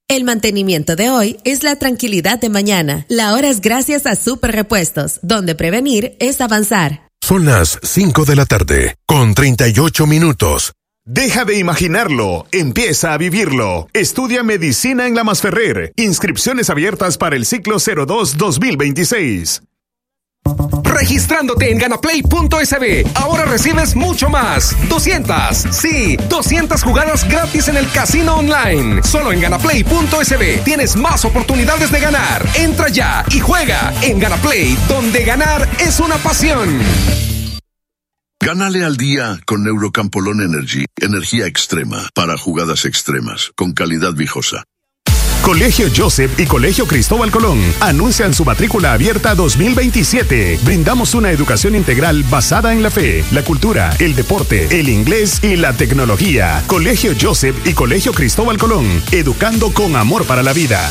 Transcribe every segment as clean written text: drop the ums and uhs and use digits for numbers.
El mantenimiento de hoy es la tranquilidad de mañana. La hora es gracias a Super Repuestos, donde prevenir es avanzar. Son las 5 de la tarde, con 38 minutos. Deja de imaginarlo, empieza a vivirlo. Estudia medicina en La Masferrer. Inscripciones abiertas para el ciclo 02-2026. Registrándote en ganaplay.sb, ahora recibes mucho más. 200 jugadas gratis en el casino online. Solo en ganaplay.sb tienes más oportunidades de ganar. Entra ya y juega en Ganaplay, donde ganar es una pasión. Gánale al día con Neurocampolón Energy, energía extrema para jugadas extremas, con calidad viejosa. Colegio Joseph y Colegio Cristóbal Colón anuncian su matrícula abierta 2027. Brindamos una educación integral basada en la fe, la cultura, el deporte, el inglés y la tecnología. Colegio Joseph y Colegio Cristóbal Colón, educando con amor para la vida.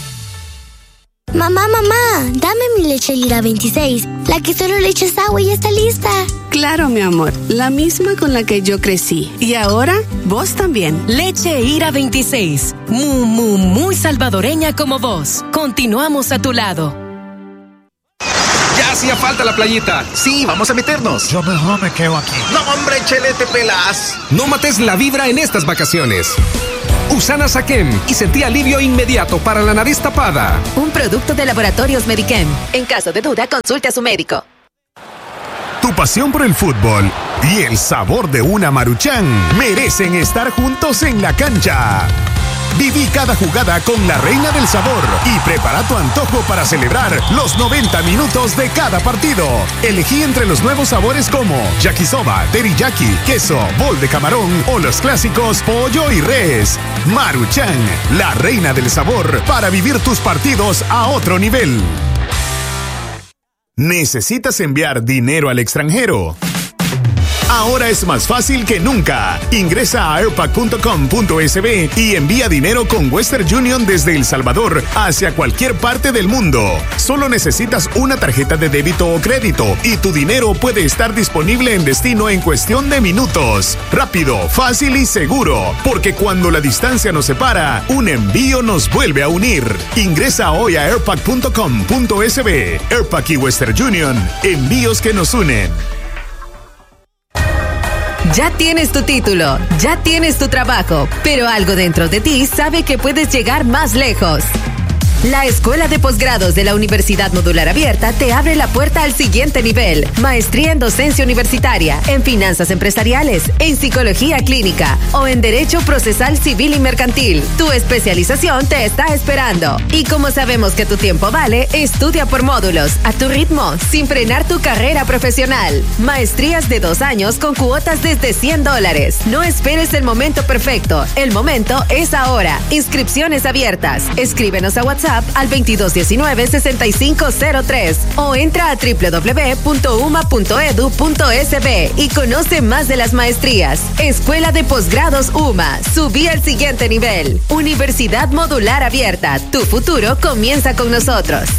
Mamá, dame mi leche Lira 26, la que solo le echas agua y ya está lista. Claro, mi amor, la misma con la que yo crecí. Y ahora, vos también. Leche Ira 26, muy salvadoreña como vos. Continuamos a tu lado. Ya hacía falta la playita. Sí, vamos a meternos. Yo mejor me quedo aquí. No, hombre, Chelete Pelas. No mates la vibra en estas vacaciones. Usana Saquem y sentí alivio inmediato para la nariz tapada. Un producto de Laboratorios Medichem. En caso de duda, consulte a su médico. Tu pasión por el fútbol y el sabor de una Maruchan merecen estar juntos en la cancha. Viví cada jugada con la reina del sabor y prepara tu antojo para celebrar los 90 minutos de cada partido. Elegí entre los nuevos sabores como yakisoba, teriyaki, queso, bol de camarón o los clásicos pollo y res. Maruchan, la reina del sabor para vivir tus partidos a otro nivel. ¿Necesitas enviar dinero al extranjero? Ahora es más fácil que nunca. Ingresa a airpac.com.sb y envía dinero con Western Union desde El Salvador hacia cualquier parte del mundo. Solo necesitas una tarjeta de débito o crédito y tu dinero puede estar disponible en destino en cuestión de minutos. Rápido, fácil y seguro, porque cuando la distancia nos separa, un envío nos vuelve a unir. Ingresa hoy a airpac.com.sb. Airpac y Western Union, envíos que nos unen. Ya tienes tu título, ya tienes tu trabajo, pero algo dentro de ti sabe que puedes llegar más lejos. La Escuela de Posgrados de la Universidad Modular Abierta te abre la puerta al siguiente nivel. Maestría en Docencia Universitaria, en Finanzas Empresariales, en Psicología Clínica o en Derecho Procesal Civil y Mercantil. Tu especialización te está esperando. Y como sabemos que tu tiempo vale, estudia por módulos, a tu ritmo, sin frenar tu carrera profesional. Maestrías de 2 años con cuotas desde $100. No esperes el momento perfecto. El momento es ahora. Inscripciones abiertas. Escríbenos a WhatsApp al 2219-6503 o entra a www.uma.edu.sb y conoce más de las maestrías. Escuela de Posgrados UMA. Subí al siguiente nivel. Universidad Modular Abierta. Tu futuro comienza con nosotros.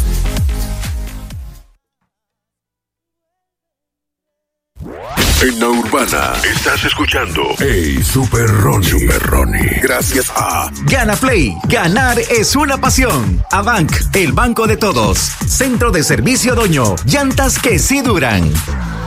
En la Urbana estás escuchando Hey Super Ronnie. Gracias a Ganaplay, ganar es una pasión. Avanc, el banco de todos. Centro de Servicio Doño, llantas que sí duran.